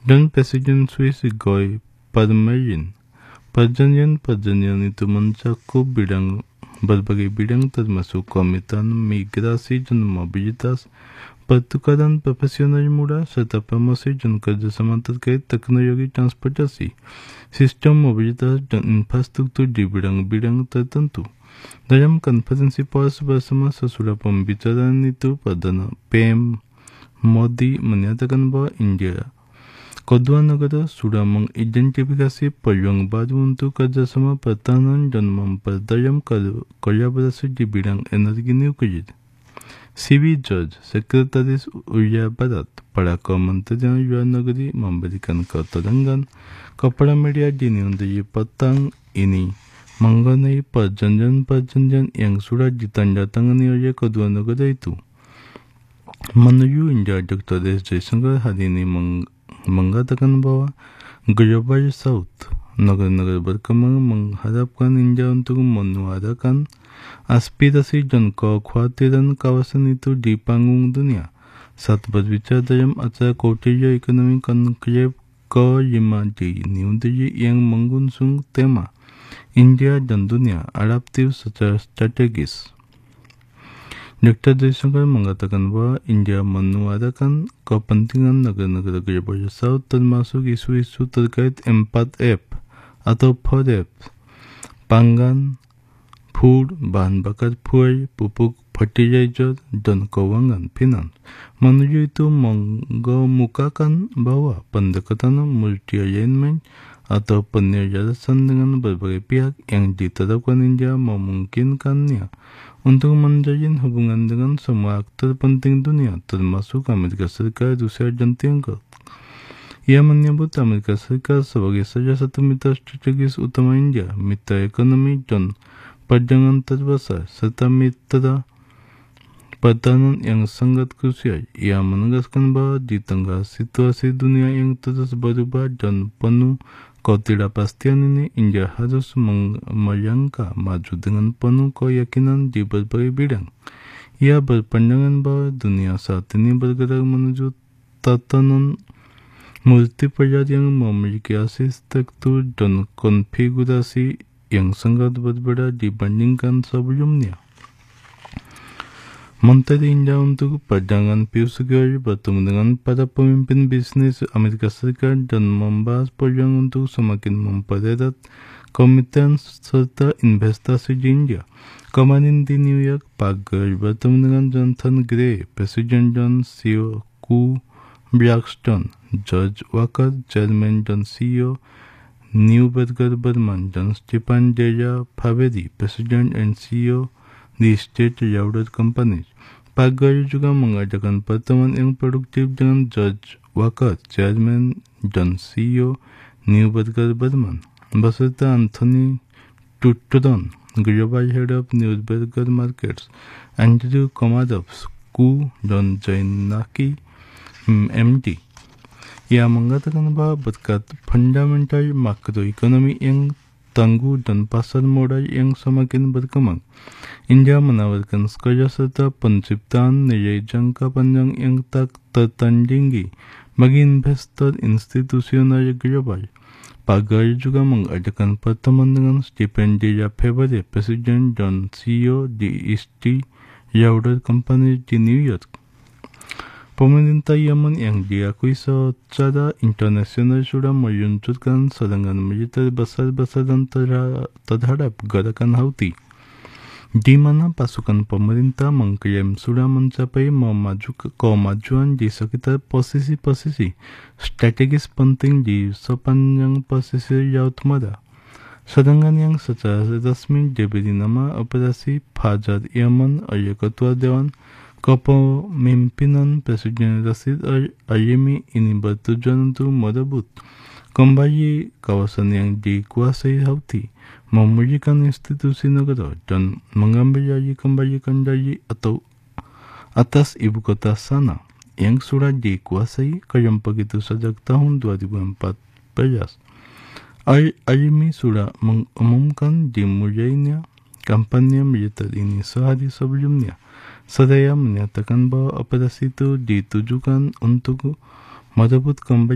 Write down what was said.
Dan Presiden Swiss Guy Parmelin. Perjanjian itu mencakup berbagai bidang termasuk komitmen migrasi dan mobilitas, pertukaran profesional muda, serta promosi dan kerjasama terkait teknologi transportasi, sistem mobilitas, dan infrastruktur di bidang-bidang tertentu. Dalam konferensi pers bersama sesudah pembicaraan itu, Perdana PM Modi menyatakan bahwa India kedua negara sudah mengidentifikasi peluang baru untuk kerjasama pertahanan dan memperdalam kolaborasi di bidang energi nuklir. C.B. George, Sekretaris Uria Barat pada Kementerian Luar Negeri, memberikan keterangan kepada media di New Delhi petang ini mengenai perjanjian-perjanjian yang sudah ditandatangani oleh kedua negara itu. Menuju India, Dr. S. Jaishankar hari ini mengatakan bahwa Global South, negara-negara berkembang, mengharapkan India untuk menyuarakan aspirasi dan kekhawatiran kawasan itu di panggung dunia. Saat berbicara dalam acara Kautilya Ekonomi Conclave ke-5 di New Delhi yang mengusung tema India dan Dunia Adaptif secara strategis, Dr. Jaishankar mengatakan bahwa India menyuarakan kepentingan negara-negara Global South termasuk isu-isu terkait 4F atau 4F, pangan, food, bahan bakar fuel, pupuk, fertilizer, dan keuangan, finance. Menuju itu mengemukakan bahwa pendekatan multi-alignment atau penyelarasan dengan berbagai pihak yang diterapkan India memungkinkannya untuk menjalin hubungan dengan semua aktor penting dunia, termasuk Amerika Serikat, Rusia, dan Tiongkok. Ia menyebut Amerika Serikat sebagai salah satu mitra strategis utama India, mitra ekonomi dan perdagangan terbesar, serta mitra pertahanan yang sangat krusial. Ia menegaskan bahwa di tengah situasi dunia yang terus berubah dan penuh ketidakpastian ini, India harus melangkah maju dengan penuh keyakinan di berbagai bidang. Ia berpandangan bahwa dunia saat ini bergerak menuju tatanan multipolar yang memiliki arsitektur dan konfigurasi yang sangat berbeda dibandingkan sebelumnya. Menteri India untuk Perdagangan Piyush Goyal bertemu dengan para pemimpin bisnis Amerika Serikat dan membahas peluang untuk semakin mempererat komitmen serta investasi di India. Kemarin di New York, Pak Goyal bertemu dengan Jonathan Gray, Presiden dan CEO Blackstone, George Walker, Chairman dan CEO Neuberger Berman, dan Stephen Della Faveri, Presiden dan CEO di State Lauder Companies. Pak Goyal juga mengadakan pertemuan yang produktif dengan George Walker, Chairman dan CEO Neuberger Berman, beserta Anthony Tutron, Global Head of Neuberger Markets, Andrew Komarov, SKU, dan Jainaki, MD. Ia mengatakan bahwa berkat fundamental makroekonomi yang tangguh dan pasar modal yang semakin berkembang, India menawarkan skala serta penciptaan nilai jangka panjang yang tak tertandingi bagi investor institusional global. Pak Goyal juga mengadakan pertemuan dengan Stephen Della Faveri, Presiden dan CEO di Estee Lauder Company di New York. Pemerintah Yemen yang diakui secara internasional sudah meluncurkan serangan militer besar-besaran terhadap gerakan Houthi, di mana pasukan pemerintah mengklaim sudah mencapai kemajuan di sekitar posisi-posisi strategis penting di sepanjang pesisir Laut Merah. Serangan yang secara resmi diberi nama Operasi Fajar Yemen oleh Ketua Dewan Kepemimpinan Presiden Rashid Al-Alimi ini bertujuan untuk merebut kembali kawasan yang dikuasai Houthi, memulihkan institusi negara, dan mengambil alih kembali kendali atas ibu kota Sanaa yang sudah dikuasai kelompok itu sejak tahun 2014. Al-Alimi sudah mengumumkan dimulainya kampanye militer ini sehari sebelumnya. Seraya menyatakan bahwa operasi itu ditujukan untuk merebut kembali